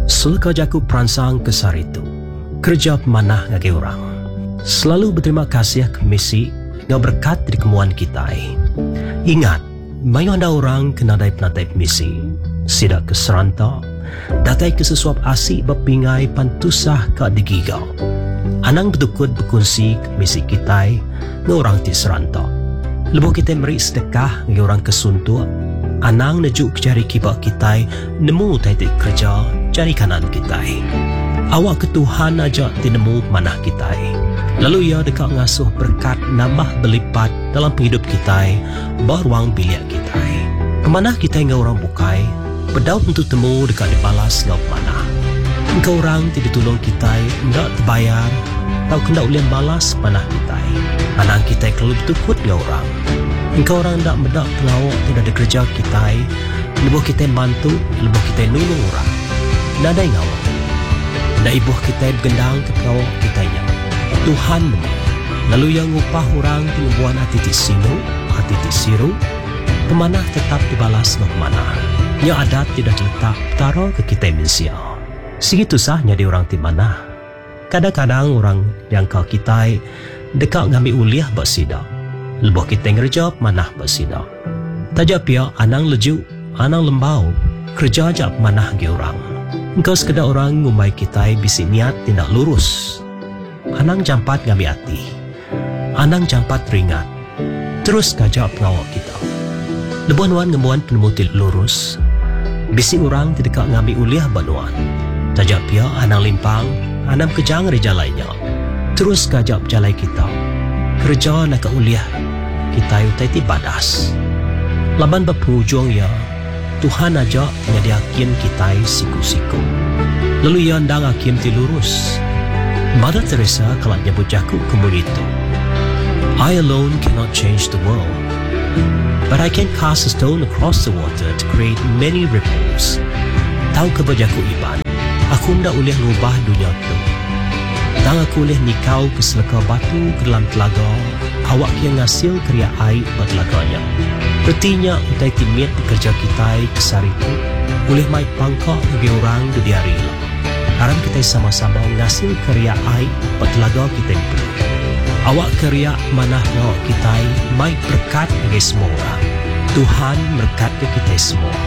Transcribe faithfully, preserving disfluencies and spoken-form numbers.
Sulka jaku peransang kesar itu kerja pemanah ngagi orang. Selalu berterima kasih ke misi ngau berkat di kemuan kita. Ingat, mayu anda orang kena dai penatai misi. Sidak ke seranta, datai ke sesuap asik berpingai pantusah ke digigau. Anang bertukut berkongsi ke misi kita ngau orang ti seranta. Lebuh kita beri sedekah ngau orang kesuntuk. Anang nejuk jari kibak kita nemu titik kerja jari kanan kita. Awak ke Tuhan aja tinemu manah kita. Lalu ia dekat ngasuh berkat nambah berlipat dalam hidup kita, beruang biliak kita. Kemanah kita ngau orang bukai, berdaut untuk temu dekat dibalas ngau manah. Engkau orang tidak tolong kita, tidak terbayar, tau kena ulian balas manah kita. Anang kita kalau bertukut ngau orang. Engkau orang tak mendak pengawak tidak ada kerja kita, lebuh kita bantu, lebuh kita nulung orang. Tidak ada ngawak. Tidak ibuh kita bergendang ke pengawak kita yang Tuhan menang. Lalu yang upah orang pengembuan hati ti sinu, hati ti siru, pemanah tetap dibalas ngau pemanah. Nya adat tidak terletak taruh ke kita manusia. Segitu sahnya di orang ti manah. Kadang-kadang orang yang kau kita dekat ngambil uliah bersidak. Lebuh kita ngerja manah bersidak. Tajak pia anang leju, anang lembau, kerja ajak manah ge orang. Engkau sekedar orang ngumai kita bisi niat tindak lurus. Anang jampat ngambil hati. Anang jampat ringat. Terus kajak pengawak kita. Lebuh nuan ngemuan penemutil lurus. Bisi orang tidak ngambil uliah banuan. Tajak pia anang limpang, anang kejang reja lainnya. Terus kajak jalai kita. Kerja nak uliah kita utai ti badas. Laban berpujung ya, Tuhan aja nyadiakin kita siku-siku. Lalu ia ndang hakim ti lurus. Mother Teresa kalau nyebut jaku kemun itu. I alone cannot change the world, but I can cast a stone across the water to create many ripples. Tahu kebajaku iban, aku ndak ulih ngubah dunia tu. Tang aku boleh nikau ke selaka batu ke dalam telaga, awak yang ngasil kriya air buat telaganya. Artinya utai timit kerja kita kesar itu, boleh mai pangkak bagi orang di hari lah. Haram kita sama-sama ngasil kriya air buat telaga kita itu. Awak kriya manah ngawak kita mai berkat bagi semua orang. Tuhan berkat ke kita semua.